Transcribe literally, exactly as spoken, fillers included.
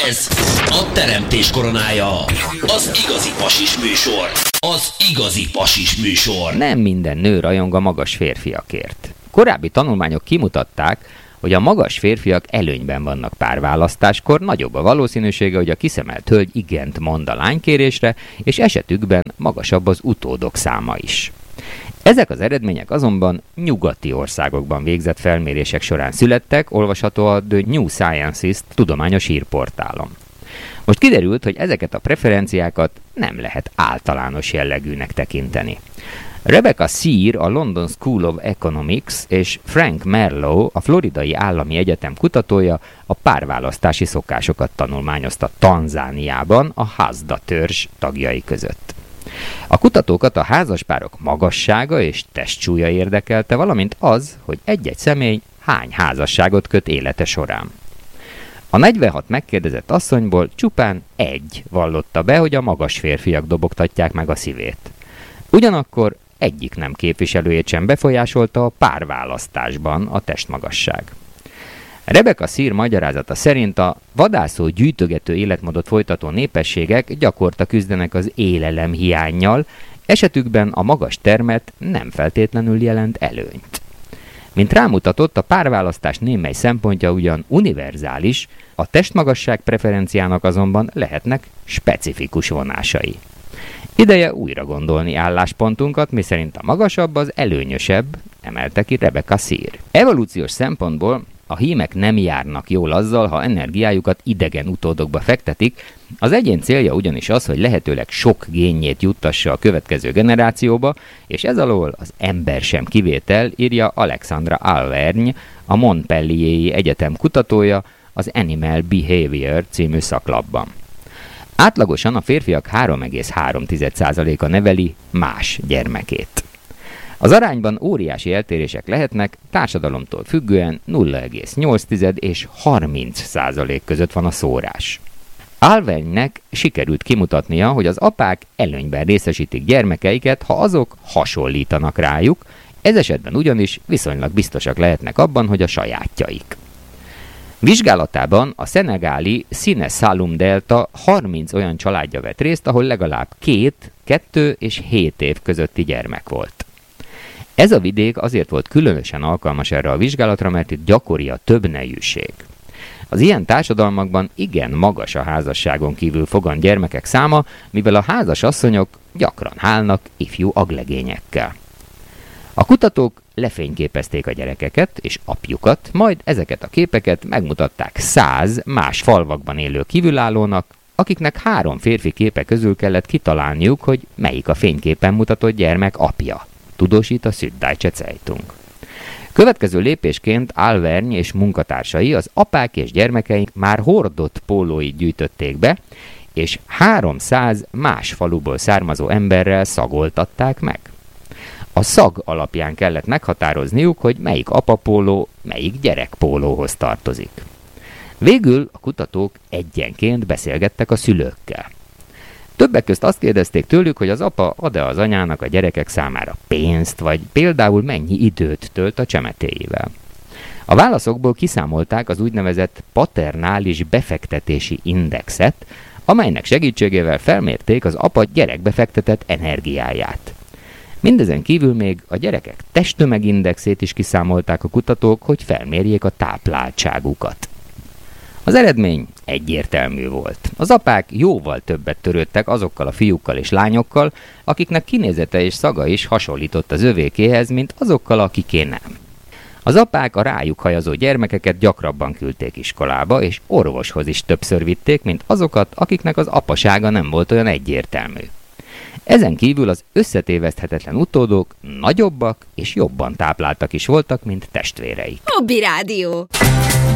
Ez a teremtés koronája. Az igazi pasis műsor. Az igazi pasis műsor. Nem minden nő rajong a magas férfiakért. Korábbi tanulmányok kimutatták, hogy a magas férfiak előnyben vannak párválasztáskor, nagyobb a valószínűsége, hogy a kiszemelt hölgy igent mond a lánykérésre, és esetükben magasabb az utódok száma is. Ezek az eredmények azonban nyugati országokban végzett felmérések során születtek, olvasható a The New Scientist tudományos hírportálon. Most kiderült, hogy ezeket a preferenciákat nem lehet általános jellegűnek tekinteni. Rebecca Sear, a London School of Economics és Frank Merlo, a Floridai Állami Egyetem kutatója a párválasztási szokásokat tanulmányozta Tanzániában a Hasda törzs tagjai között. A kutatókat a házaspárok magassága és testsúlya érdekelte, valamint az, hogy egy-egy személy hány házasságot köt élete során. A negyvenhat megkérdezett asszonyból csupán egy vallotta be, hogy a magas férfiak dobogtatják meg a szívét. Ugyanakkor egyik nem képviselőjét sem befolyásolta a párválasztásban a testmagasság. Rebecca Sear magyarázata szerint a vadászó gyűjtögető életmódot folytató népességek gyakorta küzdenek az élelem hiánnyal, esetükben a magas termet nem feltétlenül jelent előnyt. Mint rámutatott, a párválasztás némely szempontja ugyan univerzális, a testmagasság preferenciának azonban lehetnek specifikus vonásai. Ideje újra gondolni álláspontunkat, miszerint a magasabb az előnyösebb, emelte ki Rebecca Sear. Evolúciós szempontból a hímek nem járnak jól azzal, ha energiájukat idegen utódokba fektetik, az egyén célja ugyanis az, hogy lehetőleg sok génjét juttassa a következő generációba, és ez alól az ember sem kivétel, írja Alexandra Alverny, a Montpellier-i Egyetem kutatója az Animal Behavior című szaklapban. Átlagosan a férfiak három egész három százaléka neveli más gyermekét. Az arányban óriási eltérések lehetnek, társadalomtól függően nulla egész nyolc és harminc százalék között van a szórás. Alvernynek sikerült kimutatnia, hogy az apák előnyben részesítik gyermekeiket, ha azok hasonlítanak rájuk, ez esetben ugyanis viszonylag biztosak lehetnek abban, hogy a sajátjaik. Vizsgálatában a szenegáli Sine Saloum Delta harminc olyan családja vett részt, ahol legalább két, kettő és hét év közötti gyermek volt. Ez a vidék azért volt különösen alkalmas erre a vizsgálatra, mert itt gyakori a többnejűség. Az ilyen társadalmakban igen magas a házasságon kívül fogant gyermekek száma, mivel a házas asszonyok gyakran hálnak ifjú aglegényekkel. A kutatók lefényképezték a gyerekeket és apjukat, majd ezeket a képeket megmutatták száz más falvakban élő kívülállónak, akiknek három férfi képe közül kellett kitalálniuk, hogy melyik a fényképen mutatott gyermek apja, tudósít a Süddeutsche Zeitung. Következő lépésként Alverny és munkatársai az apák és gyermekeink már hordott pólóit gyűjtötték be, és háromszáz más faluból származó emberrel szagoltatták meg. A szag alapján kellett meghatározniuk, hogy melyik apapóló, melyik gyerekpólóhoz tartozik. Végül a kutatók egyenként beszélgettek a szülőkkel. Többek közt azt kérdezték tőlük, hogy az apa ad-e az anyának a gyerekek számára pénzt, vagy például mennyi időt tölt a csemetéjével. A válaszokból kiszámolták az úgynevezett paternális befektetési indexet, amelynek segítségével felmérték az apa gyerekbe fektetett energiáját. Mindezen kívül még a gyerekek testtömegindexét is kiszámolták a kutatók, hogy felmérjék a tápláltságukat. Az eredmény egyértelmű volt. Az apák jóval többet törődtek azokkal a fiúkkal és lányokkal, akiknek kinézete és szaga is hasonlított az övékéhez, mint azokkal, akiké nem. Az apák a rájuk hajazó gyermekeket gyakrabban küldték iskolába, és orvoshoz is többször vitték, mint azokat, akiknek az apasága nem volt olyan egyértelmű. Ezen kívül az összetéveszthetetlen utódok nagyobbak és jobban tápláltak is voltak, mint testvéreik. Hobby Rádió.